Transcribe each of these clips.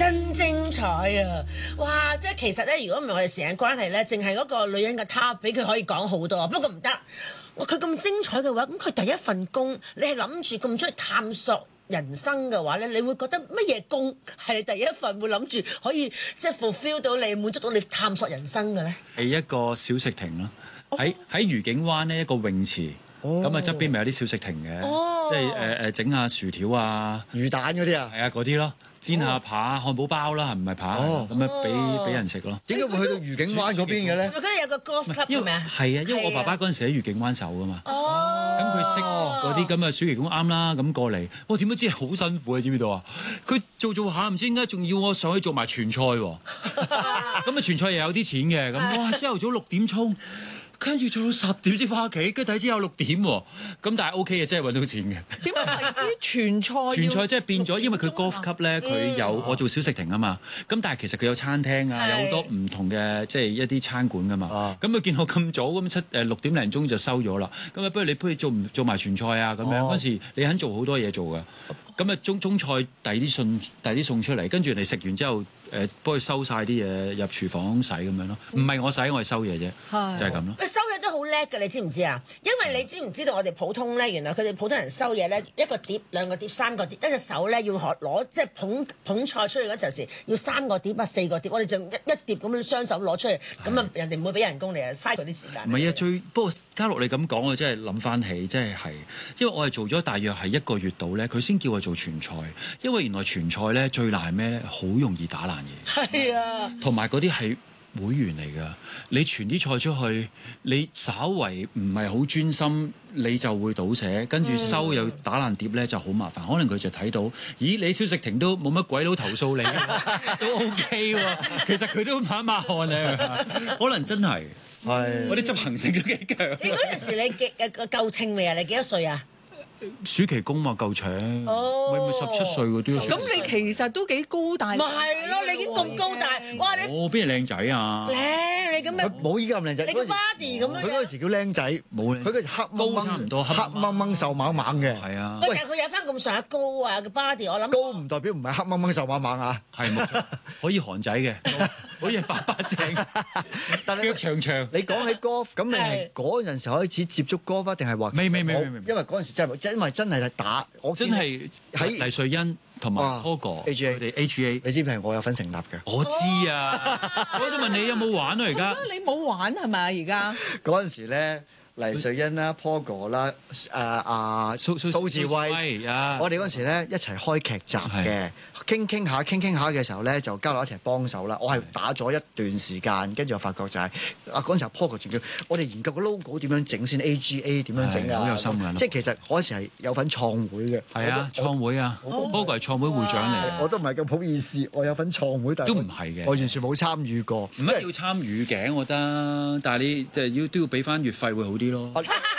真精彩啊！哇，即係其實咧，如果唔係我哋時間關係咧，淨係嗰個女人嘅她俾佢可以講好多，不過唔得。哇，佢咁精彩嘅話，咁佢第一份工，你係諗住咁中意探索人生嘅話咧，你會覺得乜嘢工係你第一份會諗住可以即係 fulfill 到你滿足到你探索人生嘅咧？ 係一個小食亭咯，喺愉景灣呢一個泳池，咁啊側邊咪有啲小食亭嘅，即係整下薯條啊、 魚蛋嗰啲啊， 係啊嗰啲咯，煎下扒、漢堡包啦，係唔係扒？咁樣俾人食咯。 點解會去到愉景灣嗰邊嘅咧？ 係咪嗰度有個 golf club 係咪啊？ 係啊，因為我爸爸嗰陣時喺愉景灣手噶嘛。咁佢識嗰啲咁嘅暑期工啱啦，咁過嚟，我點都知係好辛苦啊！知唔知道啊？佢做下唔知點解仲要我上去做埋傳菜喎。咁啊傳菜又有啲錢嘅，咁哇朝頭早6點衝。跟住做到10點先翻屋企，跟住睇之後6點喎，咁但係 OK 嘅，真係揾到錢嘅。 點解為之傳菜？ 傳菜即係變咗，因為佢 golf club 咧，佢有我做小食亭啊嘛。咁但係其實佢有餐廳啊，有好多唔同嘅即係一啲餐館噶嘛。咁佢見我咁早咁6點零鐘就收咗啦。咁啊，不如做埋傳菜啊咁樣。嗰時你肯做好多嘢做㗎。咁啊中菜遞啲餸出嚟，跟住人哋食完之後幫佢收晒啲嘢入廚房洗咁樣咯。唔係我洗，我係收嘢啫，就係咁咯。 收嘢都好叻㗎，你知唔知啊？因為你知唔知道我哋普通咧，原來佢哋普通人收嘢咧，一個碟、兩個碟、三個碟，一隻手咧要攞即係捧菜出去嗰陣時，要3個碟啊、4個碟，我哋就一碟咁樣雙手攞出去，咁啊人哋唔會俾人工你啊，嘥佢啲時間。 唔係啊，不過嘉樂你咁講，我真係諗翻起，真係因為我係做咗大約係1個月度咧，佢先叫我做傳菜，因為原來傳菜咧最難咩咧，好容易打爛嘢。 係啊， 同埋嗰啲係會員嚟㗎，你傳啲菜出去，你稍為唔係好專心，你就會倒瀉，跟住收又打爛碟咧就好麻煩。可能佢就睇到，咦你小食亭都冇乜鬼佬投訴你，都 OK 喎。其實佢都抹一抹汗咧，可能真係我啲執行性都幾強。 你嗰陣時你夠稱未啊？你幾多歲啊？ 暑期工嘛夠請，咪17歲嗰啲。 咁你其實都幾高大。 咪係咯，你已經咁高大，哇你！ 我邊係靚仔啊？ 靚你咁樣。 冇依家咁靚仔。 你個 body 咁樣。 佢嗰陣時叫靚仔， 冇靚。 佢嗰時黑高差唔多， 黑掹掹瘦猛猛嘅。 係啊。 喂，但係佢有翻咁上下高啊個 body，我諗。 高唔代表唔係黑掹掹瘦猛猛啊。 係冇錯，可以韓仔嘅，可以白白淨， 但係腳長長。 你講起 golf，咁你係嗰陣時開始接觸 golf 啊，定係話未？ 因為嗰陣時因為真係打。我真係喺黎瑞恩同埋 Pogo 佢哋 AGA， 你知唔知係我有份成立嘅？ 我知啊，我想問你有冇玩啊？而家你冇玩係咪啊？而家嗰陣時咧，黎瑞恩啦、Pogo 啦、蘇志威啊，我哋嗰陣時咧一齊開劇集嘅。傾下嘅時候咧，就交流一齊幫手啦。我係打咗一段時間，跟住我發覺就係嗰陣時候 Pogo 仲叫我哋研究個 logo 點樣整先 ，AGA 點樣整啊， 好有心㗎。 即係其實嗰陣時係有份創會嘅。 係啊，創會啊，Pogo 係創會會長嚟。 我都唔係咁好意思，我有份創會，但係都唔係嘅， 我完全冇參與過。 唔一定要參與嘅，我覺得，但係你即係都要俾翻月費會好啲咯。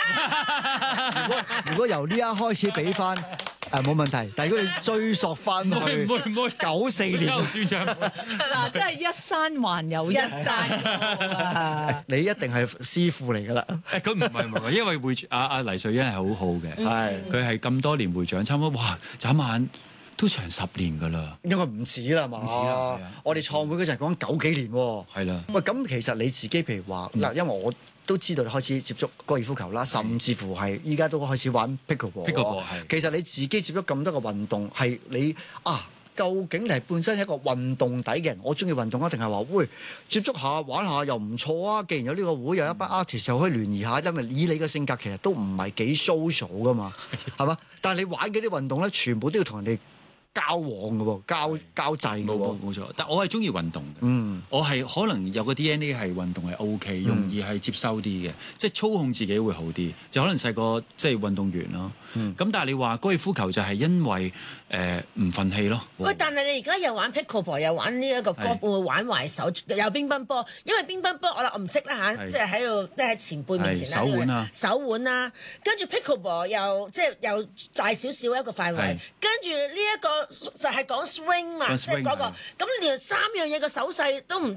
如果由呢一刻開始俾翻。冇問題，但係如果你追溯翻去， 唔會 94年算賬嗱，真係一山還有一山。 你一定係師傅嚟㗎啦。 咁唔係，因為阿黎瑞恩係好好嘅，佢係咁多年會長，差唔多哇，眨眼都成10年㗎啦。 應該唔止啦嘛。唔止啦，我哋創會嗰陣講90幾年喎。係啦。喂，咁其實你自己譬如話嗱，因為我都知道你開始接觸高爾夫球啦，甚至乎係依家都開始玩 pickleball。其實你自己接觸咁多個運動，係你究竟你係本身係一個運動底嘅人，我中意運動啊，定係話喂接觸下玩下又唔錯啊？既然有呢個會，有一班 artist 又可以聯誼下，因為以你嘅性格其實都唔係幾 social 噶嘛，係嘛？但係你玩嘅啲運動咧，全部都要同人哋交往嘅喎，交際嘅喎， 冇錯。但我係中意運動嘅，我係可能有個 DNA 係運動係 OK，容易係接收啲嘅，即係操控自己會好啲。就可能細個即係運動員咯。咁但係你話高爾夫球就係因為唔憤氣咯。 喂，但係你而家又玩 pickleball，又玩呢一個 golf，會唔會玩壞手？又乒乓波，因為乒乓波我唔識啦嚇，即係喺度即係喺前輩面前手腕啦，跟住 pickleball 又即係又大少少一個範圍，跟住呢一個就係講 swing 嘛，即係嗰個咁連3樣嘢嘅手勢都唔得，你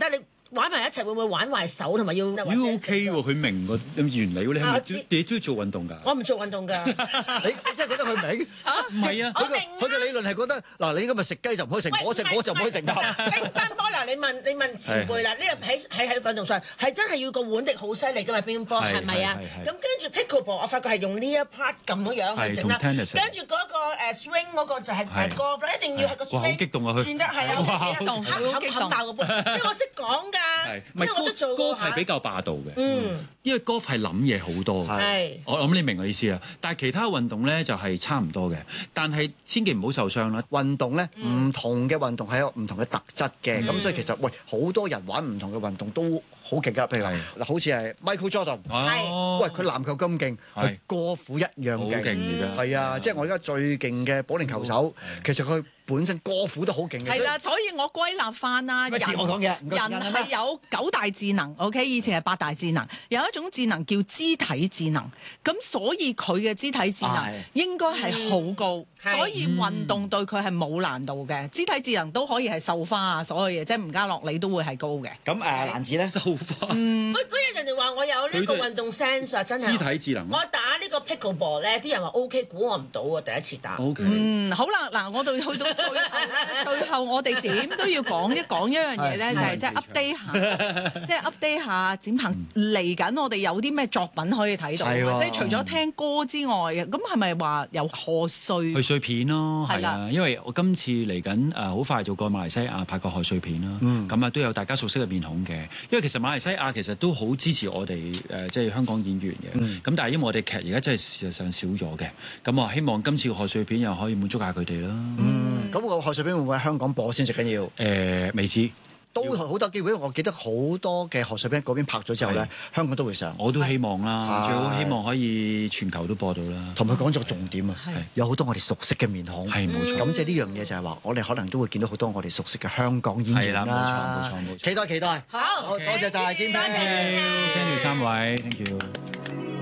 玩埋一齊會唔會玩壞手同埋要？ 要 OK 喎，佢明個原理喎，你係咪你都要做運動㗎？ 我唔做運動㗎。 你真係覺得佢明？ 唔係啊， 佢嘅理論係覺得嗱，你今日食雞就唔可以食，我食我就唔可以食㗎。 乒乓波嗱，你問前輩啦，呢個喺運動上係真係要個腕力好犀利㗎嘛？乒乓波係咪啊？咁跟住 pickleball，我發覺係用呢一 part 咁樣去整啦。跟住嗰個swing 嗰個就係golf，一定要係個 swing。好激動啊！佢轉得係啊，激動，好激動。即係我識講㗎，即係我都做過。 golf 係比較霸道嘅，因為 golf 係諗嘢好多嘅。我諗你明我意思啊。但係其他運動咧就係差唔多嘅，但係千祈唔好受傷啦。運動咧唔同嘅運動係有唔同嘅特質嘅，咁所以其實喂好多人玩唔同嘅運動都好勁㗎，譬如話嗱，好似係 Michael Jordan，喂佢籃球咁勁，係歌虎一樣勁，係啊，即係我而家最勁嘅保齡球手，其實佢本身歌虎都好勁嘅。 係啦，所以我歸納翻啦，人係有9大智能 ，OK， 以前係8大智能，有一種智能叫肢體智能，咁所以佢嘅肢體智能應該係好高，所以運動對佢係冇難度嘅，肢體智能都可以係繡花啊，所有嘢即係吳家樂你都會係高嘅。 咁蘭子咧？ 嗰日人哋話我有呢個運動 sense 啊，真係。 肢體智能。 我打呢個 pickleball 咧，啲人話 OK， 估我唔到啊，第一次打。 OK。 好啦，嗱，我哋去到最後我哋點都要講一樣嘢咧，就係即係 update 下，即係 update 下展鵬嚟緊，我哋有啲咩作品可以睇到？即係除咗聽歌之外，咁係咪話有賀歲片咯？係啊，因為我今次嚟緊好快就過馬來西亞拍個賀歲片啦。咁啊都有大家熟悉嘅面孔嘅，因為其實馬來西亞其實都好支持我哋即係香港演員嘅。咁但係因為我哋劇而家真係事實上少咗嘅，咁我希望今次個賀歲片又可以滿足下佢哋啦。 咁個賀歲片會唔會喺香港播先最緊要？ 未知。 都好多機會，因為我記得好多嘅賀歲片嗰邊拍咗之後咧，香港都會上。 我都希望啦，最好希望可以全球都播到啦。 同佢講咗個重點啊，有好多我哋熟悉嘅面孔。 係冇錯。 咁即係呢樣嘢就係話，我哋可能都會見到好多我哋熟悉嘅香港演員啦。 冇錯。 期待。好，多謝晒，展鵬。 多謝。 Thank you 3位，Thank you。